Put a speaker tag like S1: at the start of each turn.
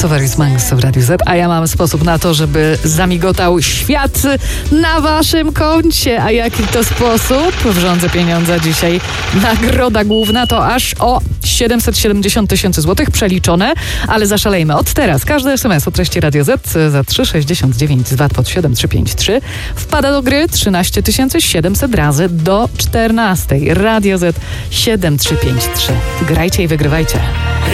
S1: To Various Minds w Radiu Z, a ja mam sposób na to, żeby zamigotał świat na waszym koncie. A jaki to sposób? W rządze pieniądza dzisiaj nagroda główna to aż o 770 tysięcy złotych przeliczone, ale zaszalejmy. Od teraz każdy SMS o treści Radio Z za 3,69 z VAT pod 7353 wpada do gry 13 700 razy do 14. Radio Z 7353. Grajcie i wygrywajcie.